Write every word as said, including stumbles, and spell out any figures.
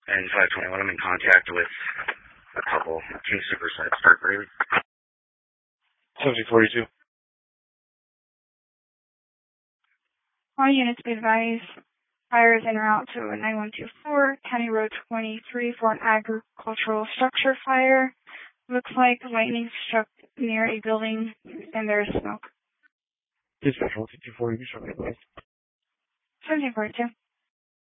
and five twenty-one, I'm in contact with a couple. King Super Side Start Brady. seventeen forty-two. All units be advised. Fire is en route to nine one two four, County Road twenty-three for an agricultural structure fire. Looks like lightning struck near a building and there is smoke. Dispatch one two four, you can show me, please. seventeen forty-two.